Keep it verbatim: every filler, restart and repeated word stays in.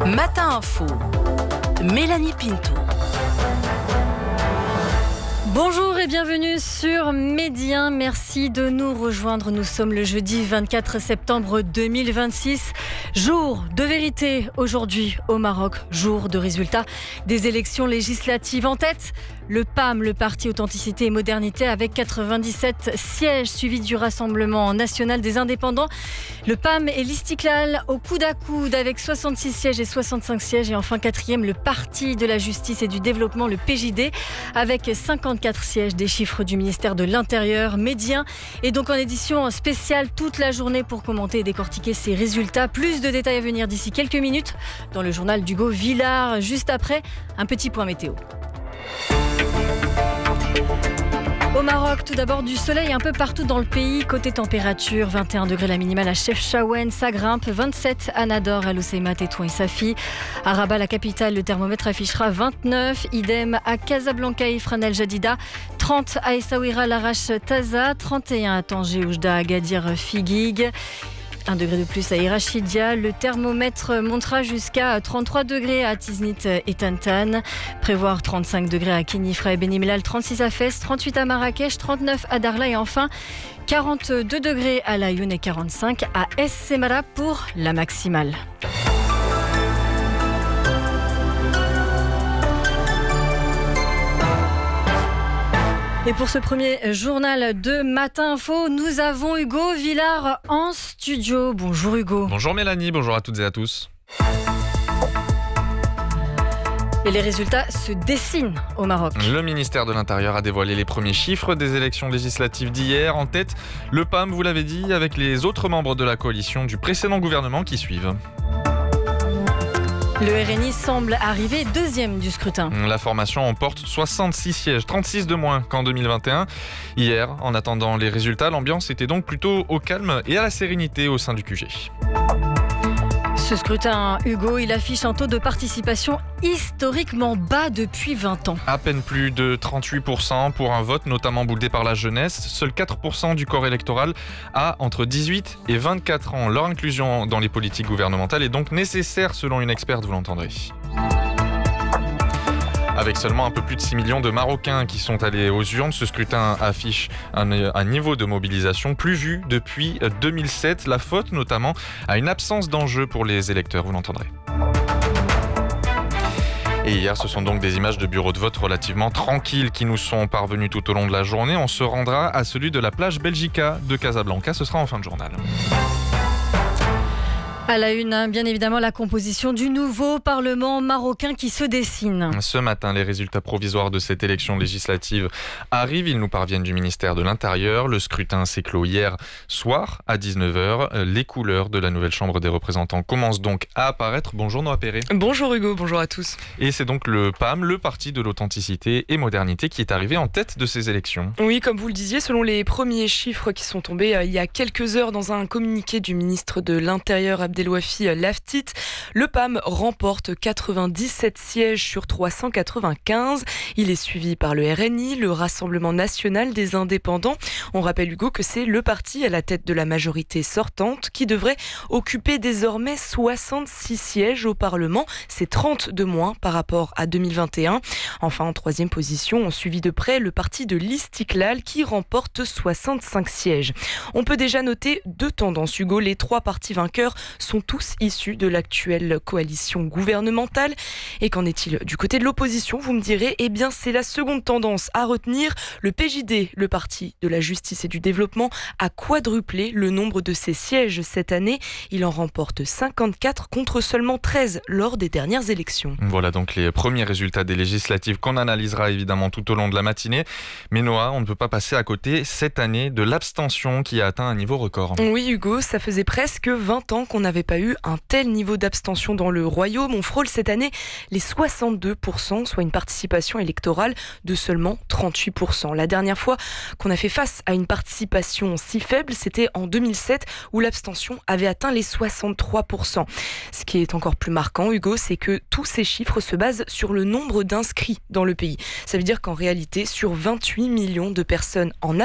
Matin Info, Mélanie Pinto. Bonjour et bienvenue sur Média. Merci de nous rejoindre. Nous sommes le jeudi vingt-quatre septembre deux mille vingt-six. Jour de vérité aujourd'hui au Maroc. Jour de résultat des élections législatives. En tête, le P A M, le Parti Authenticité et Modernité, avec quatre-vingt-dix-sept sièges, suivi du Rassemblement national des indépendants. Le P A M et l'Istiklal au coude à coude avec soixante-six sièges et soixante-cinq sièges. Et enfin quatrième, le Parti de la Justice et du Développement, le P J D, avec cinquante-quatre sièges. Des chiffres du ministère de l'Intérieur. Média est donc en édition spéciale toute la journée pour commenter et décortiquer ces résultats. Plus de détails à venir d'ici quelques minutes dans le journal d'Hugo Villard. Juste après, un petit point météo. Au Maroc, tout d'abord du soleil un peu partout dans le pays. Côté température, vingt et un degrés la minimale à Chefchaouen, ça grimpe. vingt-sept à Nador, à Lousseima, Tétouan et Safi. À Rabat, la capitale, le thermomètre affichera vingt-neuf. Idem à Casablanca et Ifrane El Jadida. trente à Essaouira, Larache, Taza. trente et un à Tanger, Oujda, Agadir, Figuig. Un degré de plus à Irachidia. Le thermomètre montera jusqu'à trente-trois degrés à Tiznit et Tantan. Prévoir trente-cinq degrés à Kenifra et Benimlal, trente-six à Fès, trente-huit à Marrakech, trente-neuf à Darla et enfin quarante-deux degrés à Laayoune et quarante-cinq à Es Semara pour la maximale. Et pour ce premier journal de Matin Info, nous avons Hugo Villard en studio. Bonjour Hugo. Bonjour Mélanie, bonjour à toutes et à tous. Et les résultats se dessinent au Maroc. Le ministère de l'Intérieur a dévoilé les premiers chiffres des élections législatives d'hier. En tête, le P A M, vous l'avez dit, avec les autres membres de la coalition du précédent gouvernement qui suivent. Le R N I semble arriver deuxième du scrutin. La formation emporte soixante-six sièges, trente-six de moins qu'en deux mille vingt et un. Hier, en attendant les résultats, l'ambiance était donc plutôt au calme et à la sérénité au sein du Q G. Ce scrutin, Hugo, il affiche un taux de participation historiquement bas depuis vingt ans. À peine plus de trente-huit pour cent pour un vote notamment boudé par la jeunesse. Seuls quatre pour cent du corps électoral a entre dix-huit et vingt-quatre ans. Leur inclusion dans les politiques gouvernementales est donc nécessaire selon une experte, vous l'entendrez. Avec seulement un peu plus de six millions de Marocains qui sont allés aux urnes, ce scrutin affiche un, un niveau de mobilisation plus vu depuis deux mille sept. La faute notamment à une absence d'enjeu pour les électeurs, vous l'entendrez. Et hier, ce sont donc des images de bureaux de vote relativement tranquilles qui nous sont parvenues tout au long de la journée. On se rendra à celui de la plage Belgica de Casablanca. Ce sera en fin de journal. À la une, bien évidemment, la composition du nouveau Parlement marocain qui se dessine. Ce matin, les résultats provisoires de cette élection législative arrivent. Ils nous parviennent du ministère de l'Intérieur. Le scrutin s'est clos hier soir à dix-neuf heures. Les couleurs de la nouvelle Chambre des représentants commencent donc à apparaître. Bonjour Noah Perret. Bonjour Hugo, bonjour à tous. Et c'est donc le P A M, le Parti de l'Authenticité et Modernité, qui est arrivé en tête de ces élections. Oui, comme vous le disiez, selon les premiers chiffres qui sont tombés euh, il y a quelques heures dans un communiqué du ministre de l'Intérieur, Abdelwafi Laftit, le P A M remporte quatre-vingt-dix-sept sièges sur trois cent quatre-vingt-quinze. Il est suivi par le R N I, le Rassemblement national des indépendants. On rappelle Hugo que c'est le parti à la tête de la majorité sortante qui devrait occuper désormais soixante-six sièges au Parlement. C'est trente de moins par rapport à deux mille vingt et un. Enfin, en troisième position, on suivi de près le parti de l'Istiklal qui remporte soixante-cinq sièges. On peut déjà noter deux tendances, Hugo. Les trois partis vainqueurs sont tous issus de l'actuelle coalition gouvernementale. Et qu'en est-il du côté de l'opposition, vous me direz? Eh bien, c'est la seconde tendance à retenir. Le P J D, le Parti de la Justice et du Développement, a quadruplé le nombre de ses sièges cette année. Il en remporte cinquante-quatre contre seulement treize lors des dernières élections. Voilà donc les premiers résultats des législatives qu'on analysera évidemment tout au long de la matinée. Mais Noah, on ne peut pas passer à côté cette année de l'abstention qui a atteint un niveau record. Oui Hugo, ça faisait presque vingt ans qu'on n'avait pas eu un tel niveau d'abstention dans le royaume. On frôle cette année les soixante-deux pour cent, soit une participation électorale de seulement trente-huit pour cent. La dernière fois qu'on a fait face à une participation si faible, c'était en deux mille sept où l'abstention avait atteint les soixante-trois pour cent. Ce qui est encore plus marquant, Hugo, c'est que tous ces chiffres se basent sur le nombre d'inscrits dans le pays. Ça veut dire qu'en réalité, sur vingt-huit millions de personnes en